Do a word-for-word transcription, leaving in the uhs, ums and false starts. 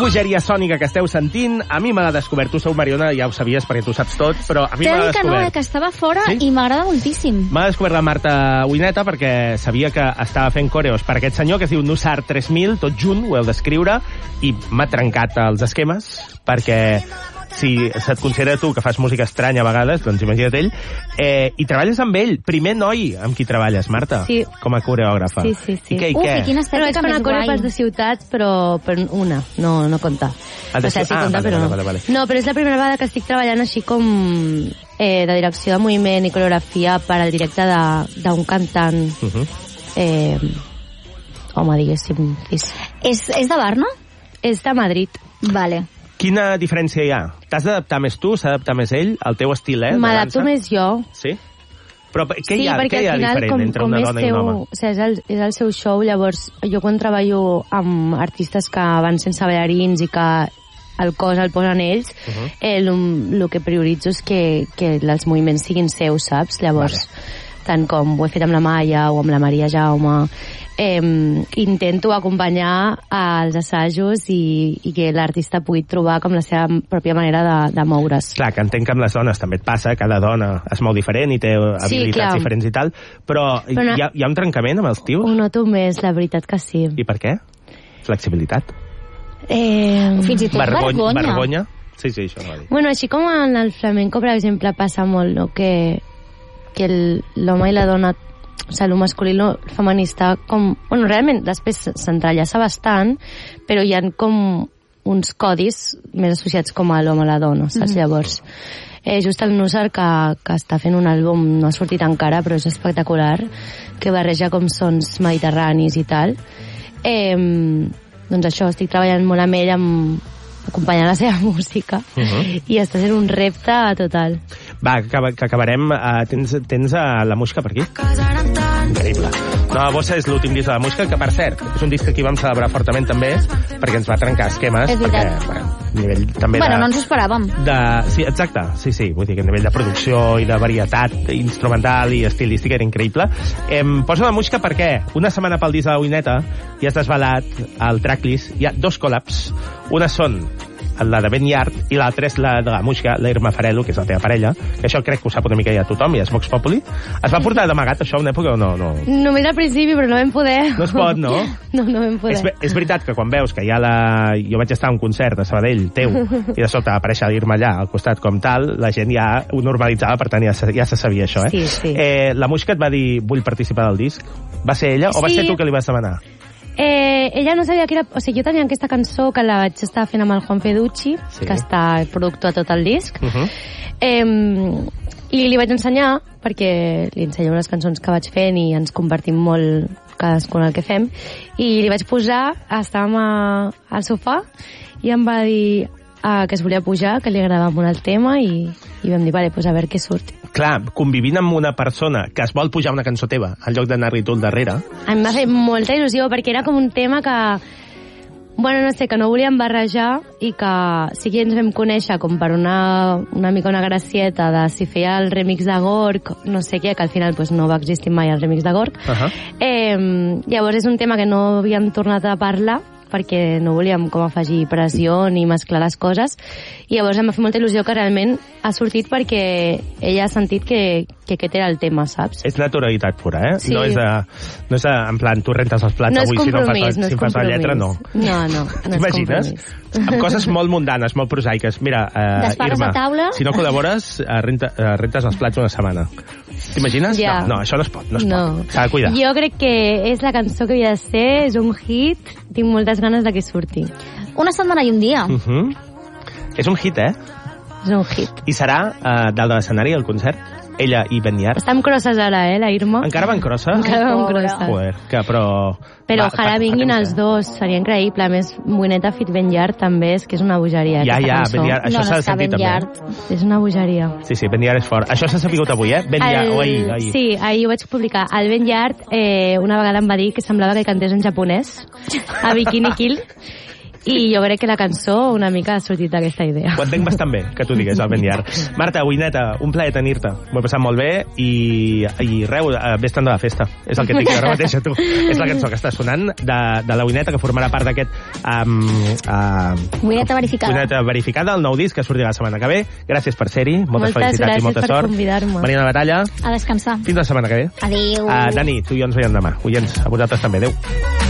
bogeria sònica que esteu sentint, a mi m'ha descobert. Tu sou Mariona, ja ho sabies perquè tu saps tot, però a mi m'ha descobert. Que no, eh, que estava fora sí? I m'agrada moltíssim. M'ha descobert la Marta Uineta perquè sabia que estava fent coreos per aquest senyor que es diu Nusar tres mil, tot junt, ho heu d'escriure, i m'ha trencat els esquemes perquè si se't considera tu que fas música estranya a vegades, doncs imagina't ell, eh, i treballes amb ell, primer noi amb qui treballes, Marta, sí. com a coreògrafa. Sí, sí, sí. I què, i Uf, què? I quina estètica més guai. Coreògrafes de ciutats, però per una, no, no compta. Ah, o sigui, sí, ah, compta, vale, però vale, no. vale, vale. No, però és la primera vegada que estic treballant així com eh, de direcció de moviment i coreografia per al directe d'un cantant, Uh -huh. eh, home, diguéssim. És, És, és de Barna? és de Madrid. Vale. Quina diferència hi ha? T'has d'adaptar més tu, s'ha d'adaptar més ell, el teu estil, eh? M'adapto més jo. Sí? Però què sí, hi ha, què hi ha final, diferent com, entre com una és dona seu, i un home? O sigui, és, el, és el seu show, llavors jo quan treballo amb artistes que van sense ballarins i que el cos el posen ells, uh -huh. eh, el que prioritzo és que, que els moviments siguin seus, saps? Llavors, vale. tant com ho he fet amb la Maia o amb la Maria Jaume, eh, intento acompanyar als assajos i, i que l'artista pugui trobar com la seva pròpia manera de, de moure's. Clar, que entenc que amb les dones també et passa, cada dona es mou diferent i té habilitats sí, diferents i tal, però, però no, hi, ha, hi ha un trencament amb els tios? Ho noto més, la veritat que sí. I per què? Flexibilitat? Eh, Fins i tot vergonya. vergonya. Vergonya? Sí, sí, això va dir. Bueno, així com en el flamenco, per exemple, passa molt, no?, que, que l'home i la dona, o sigui, el masculí i el femení està com... Bueno, realment, després s'entrellaça bastant, però hi ha com uns codis més associats com a l'home i la dona, saps? Mm-hmm. Llavors, eh, just el Nusar, que, que està fent un àlbum, no ha sortit encara, però és espectacular, que barreja com sons mediterranis i tal. Eh, doncs això, estic treballant molt amb ell, amb, acompanyant la seva música, uh-huh. i està sent un repte total. Va, que, que acabarem. Uh, tens tens uh, la música per aquí? Increïble. No, la bossa és l'últim disc de la música, que per cert, és un disc que aquí vam celebrar fortament també, perquè ens va trencar esquemes. És veritat. Perquè, bueno, nivell també bueno, de... no ens ho esperàvem. De, sí, exacte, sí, sí, vull dir que a nivell de producció i de varietat instrumental i estilística era increïble. Em poso la música perquè una setmana pel disc de la Uineta ja has desvelat el tracklist, hi ha dos col·laps, una són la de Ben Yard i l'altra és la de la música, la Irma Farello, que és la teva parella, que això crec que ho sap una mica ja tothom, i és Vox Populi. Es va portar d'amagat això una època o no? no? Només al principi, però no vam poder. No es pot, no? No, no vam poder. És, és veritat que quan veus que hi ha la... Jo vaig estar a un concert de Sabadell, teu, i de sobte va aparèixer l'Irma allà al costat com tal, la gent ja ho normalitzava, per tant ja se, ja se sabia això, eh? Sí, sí. Eh, la música et va dir, vull participar del disc? Va ser ella o va Sí. ser tu que li vas demanar? Eh, ella no sabia que era... O sigui, jo tenia aquesta cançó que la vaig estar fent amb el Juan Feducci, Sí. que està el productor a tot el disc. Uh -huh. eh, I li vaig ensenyar, perquè li ensenyo les cançons que vaig fent i ens compartim molt cadascun el que fem, i li vaig posar, estàvem a, al sofà, i em va dir uh, que es volia pujar, que li agradava molt el tema, i, i vam dir, vale, pues a veure què surt. Clar, convivint amb una persona que es vol pujar una cançó teva en lloc d'anar-hi tu al darrere... Em va fer molta il·lusió, perquè era com un tema que, bueno, no sé, que no volíem barrejar i que sí que ens vam conèixer com per una, una mica una gracieta de si feia el remix de Gorg, no sé què, que al final pues, no va existir mai el remix de Gorg. Uh -huh. eh, llavors és un tema que no havíem tornat a parlar, perquè no volíem com afegir pressió ni mesclar les coses, i llavors em va fer molta il·lusió que realment ha sortit perquè ella ha sentit que, que aquest era el tema, saps? És naturalitat pura, eh? Sí. No és, de, no és de, en plan, tu rentes els plats No és avui, si no fas la, compromís, no és si fas la compromís. lletra, no. No, no, no és T'imagines? compromís. Amb coses molt mundanes, molt prosaiques. Mira, eh, Desfares Irma, la taula. si no col·labores, eh, renta, eh, rentes els plats una setmana. T'imagines? Ja. No, no, això no es pot, no es No. pot. S'ha de cuidar. Jo crec que és la cançó que havia de ser, és un hit, tinc moltes ganes de que surti. Una setmana i un dia. Uh -huh. És un hit, eh? És un hit. I serà eh, dalt de l'escenari, el concert? Ella i Ben Yard? Està amb crosses ara, eh, la Irma? Encara van crosses? Encara van Pobra. crosses. Joder, que però... Però Va, ojalà fa- fa vinguin temps, els eh? dos, seria increïble. A més, Bueneta fit Ben Yard també és que és una bogeria. Ja, aquesta ja, cançó. Ben Yard, això No, s'ha no de està sentir Ben també. Yard. És una bogeria. Sí, sí, Ben Yard és fort. Això s'ha sapigut avui, eh? Ben Yard, o ahir, ahir. Sí, ahir ho vaig publicar. El Ben Yard eh, una vegada em va dir que semblava que cantés en japonès, a Bikini Kill, I jo crec que la cançó una mica ha sortit d'aquesta idea. Ho entenc bastant bé, que tu digues el Ben Yard. Marta, Uineta, un plaer tenir-te. M'ho he passat molt bé i, i reu, vés-te'n de la festa. És el que et dic ara mateix a tu. És la cançó que està sonant de, de la Uineta, que formarà part d'aquest... Um, uh, Uineta verificada. Uineta verificada, el nou disc que sortirà la setmana que ve. Gràcies per ser-hi, moltes, moltes felicitats i molta per sort. convidar-me. Mariana Batalla. A descansar. Fins la setmana que ve. Adéu. Uh, Dani, tu i jo ens veiem demà. Oients, a vosaltres també. Adéu.